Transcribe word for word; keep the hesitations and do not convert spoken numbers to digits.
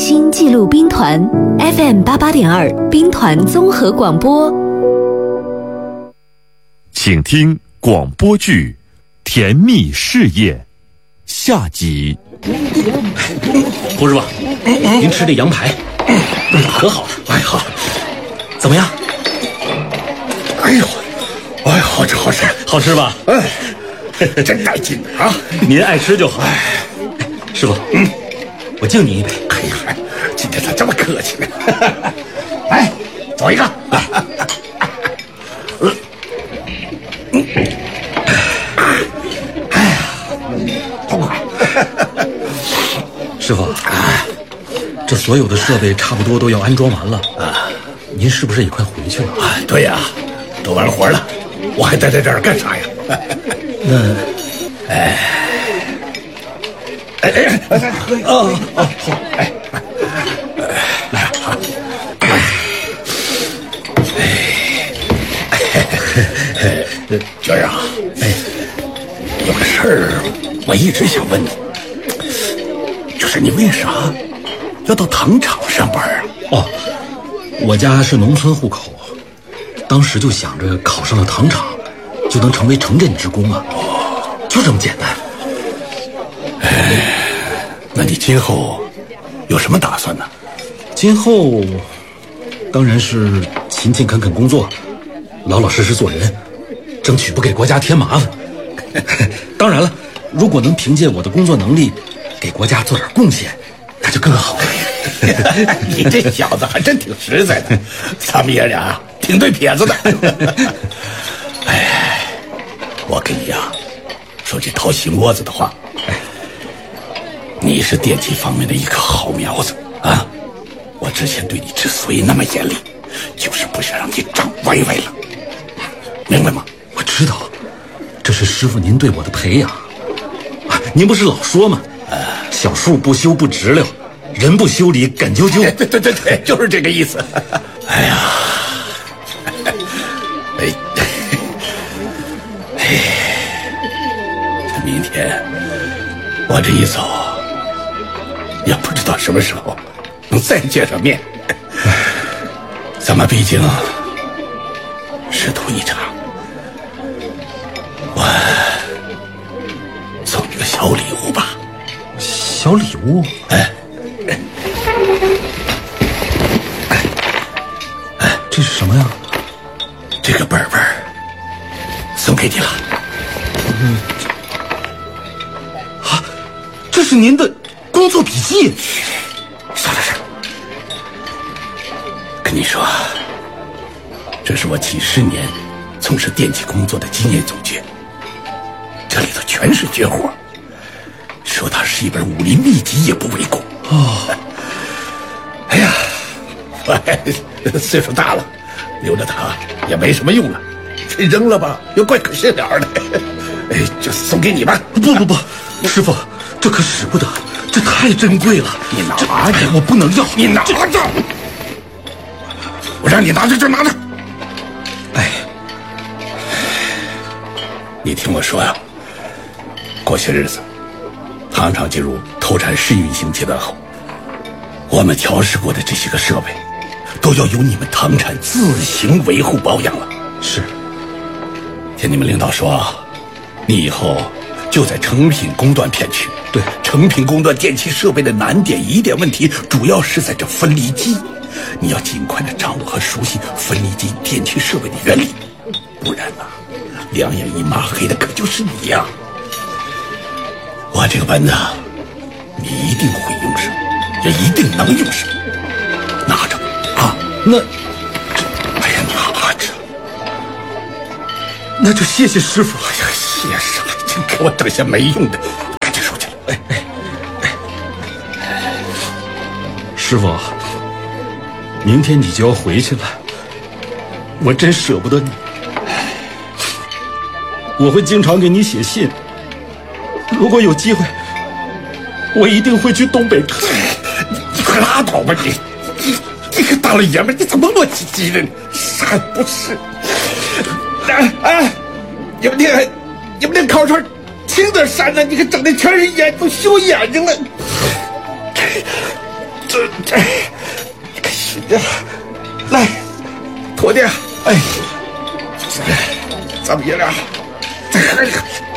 心记录兵团 F M 八八点二兵团综合广播。 请听广播剧《甜蜜事业》下集。 胡师傅，您吃这羊排可好了。 哎好， 怎么样？ 哎呦，哎呀，好吃好吃， 好吃吧？ 哎，真带劲啊！ 您爱吃就好。哎，师傅，嗯，我敬您一杯。 哎呀，今天咋这么客气呢？来，走一个。嗯嗯，哎呀，痛快！ 师傅，这所有的设备差不多都要安装完了啊，您是不是也快回去了？ 啊，对呀，都完活了，我还待在这儿干啥呀？ 那， 哎，哎哎哎，喝一个，哦哦好，哎，来好，哎，娟儿啊，哎，有个事儿我一直想问你，就是你为啥要到糖厂上班啊？ 哦，我家是农村户口，当时就想着考上了糖厂，就能成为城镇职工啊。哦，就这么简单。 哎，那你今后有什么打算呢？ 今后当然是勤勤恳恳工作，老老实实做人，争取不给国家添麻烦。当然了，如果能凭借我的工作能力给国家做点贡献，那就更好了。 你这小子还真挺实在的，咱们爷俩挺对撇子的。哎，我跟你啊说句掏心窝子的话，你是电器方面的一颗好苗子啊！我之前对你之所以那么严厉，就是不想让你长歪歪了，明白吗？ 我知道，这是师傅您对我的培养。啊，您不是老说吗？呃，小树不修不直溜，人不修理梗啾啾。 对对对对，就是这个意思。哎呀，哎，哎，明天我这一走，也不知道什么时候能再见上面。咱们毕竟师徒一场，我送你个小礼物吧。 小礼物？ 哎， 哎，这是什么呀？ 这个本本送给你了。 嗯，啊，这是您的工作笔记。 算了算了，跟你说，这是我几十年从事电器工作的经验总结，这里头全是绝活，说它是一本武林秘籍也不为过。哦，哎呀，我岁数大了，留着它也没什么用了，这扔了吧又怪可惜了的。哎，就送给你吧。 不不不，师傅，这可使不得，这太珍贵了。 你拿着， 我不能要。 你拿着，我让你拿着就拿着。哎，你听我说呀、啊，过些日子，糖厂进入投产试运行阶段后，我们调试过的这些个设备，都要由你们糖产自行维护保养了。 是， 听你们领导说，你以后就在成品工段片区。 对， 成品工段电器设备的难点、疑点问题，主要是在这分离机。你要尽快的掌握和熟悉分离机电器设备的原理，不然呢、啊，两眼一抹黑的可就是你呀、啊！我这个本子，你一定会用上，也一定能用上。拿着啊！ 那， 哎呀，拿着。 那就谢谢师傅。 哎呀，谢啥？净给我整些没用的，赶紧收起来。哎哎哎， 师傅，明天你就要回去了，我真舍不得你。我会经常给你写信，如果有机会，我一定会去东北看。 你你快拉倒吧你！你你个大老爷们，你怎么磨磨唧唧的？啥也不是。哎哎，你们那个你们那烤串轻点扇呢，你可整的全是眼，都羞眼睛了。这这这，你可行的了。来，徒弟，哎，咱们爷俩再喝一个。